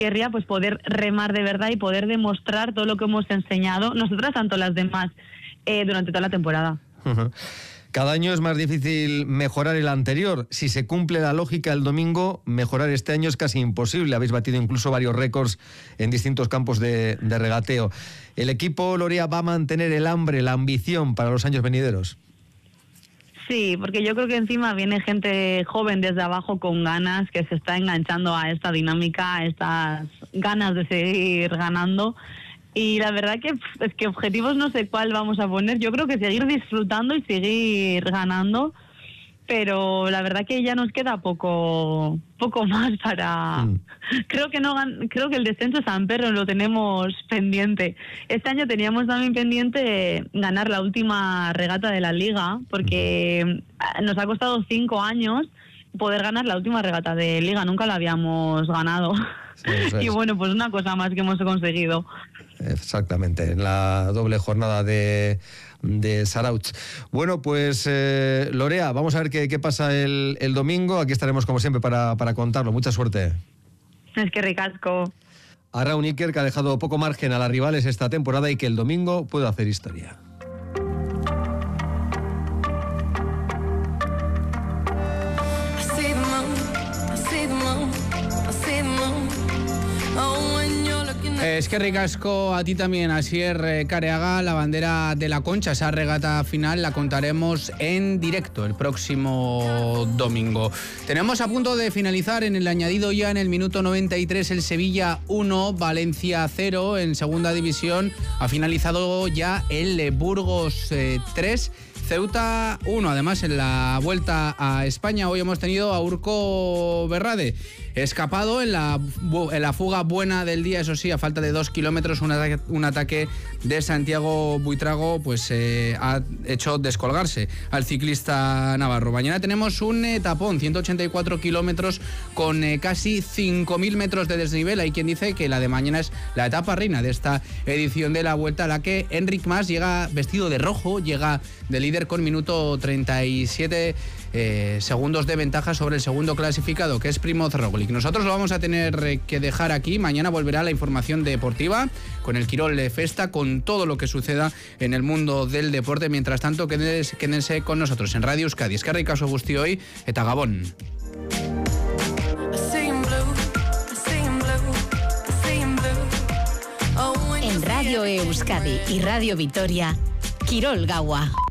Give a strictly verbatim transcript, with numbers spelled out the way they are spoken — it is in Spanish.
querría pues poder remar de verdad y poder demostrar todo lo que hemos enseñado, nosotras tanto las demás, eh, durante toda la temporada. Uh-huh. Cada año es más difícil mejorar el anterior. Si se cumple la lógica el domingo, mejorar este año es casi imposible. Habéis batido incluso varios récords en distintos campos de, de regateo. ¿El equipo Lorea va a mantener el hambre, la ambición para los años venideros? Sí, porque yo creo que encima viene gente joven desde abajo con ganas, que se está enganchando a esta dinámica, a estas ganas de seguir ganando. Y la verdad que es que objetivos no sé cuál vamos a poner. Yo creo que seguir disfrutando y seguir ganando, pero la verdad que ya nos queda poco poco más para... Mm. Creo que no creo que el descenso de San Pedro lo tenemos pendiente. Este año teníamos también pendiente ganar la última regata de la Liga, porque nos ha costado cinco años poder ganar la última regata de Liga. Nunca la habíamos ganado. Sí, y bueno, pues una cosa más que hemos conseguido. Exactamente, en la doble jornada de, de Sarauch. Bueno, pues eh, Lorea, vamos a ver qué, qué pasa el, el domingo. Aquí estaremos como siempre para, para contarlo. Mucha suerte. Es que ricasco. Arraun Iker, que ha dejado poco margen a las rivales esta temporada y que el domingo puede hacer historia. Es que ricasco a ti también, Asier Careaga. La bandera de la Concha, esa regata final la contaremos en directo el próximo domingo. Tenemos a punto de finalizar en el añadido ya en el minuto noventa y tres el Sevilla uno, Valencia cero. En segunda división ha finalizado ya el Burgos tres, Ceuta uno. Además, en la vuelta a España hoy hemos tenido a Urco Berrade escapado en la, en la fuga buena del día, eso sí, a falta de dos kilómetros, un ataque, un ataque de Santiago Buitrago pues eh, ha hecho descolgarse al ciclista navarro. Mañana tenemos un eh, tapón, ciento ochenta y cuatro kilómetros con eh, casi cinco mil metros de desnivel. Hay quien dice que la de mañana es la etapa reina de esta edición de la Vuelta, a la que Enric Mas llega vestido de rojo, llega de líder con minuto treinta y siete eh, segundos de ventaja sobre el segundo clasificado, que es Primoz Roglic. Nosotros lo vamos a tener que dejar aquí. Mañana volverá la información deportiva con el Quirol Festa, con todo lo que suceda en el mundo del deporte. Mientras tanto, quédense, quédense con nosotros en Radio Euskadi. Eskerrik asko guztioi eta Gabón. En Radio Euskadi y Radio Vitoria, Quirol Gaua.